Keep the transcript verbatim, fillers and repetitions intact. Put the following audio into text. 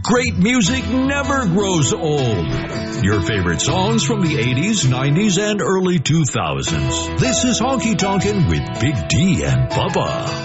Great music never grows old. Your favorite songs from the eighties, nineties, and early two thousands. This is Honky Tonkin' with Big D and Bubba.